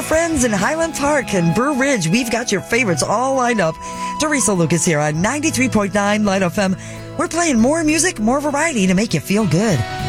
friends in Highland Park and Brew Ridge. We've got your favorites all lined up. Teresa Lucas here on 93.9 Light FM. We're playing more music, more variety to make you feel good.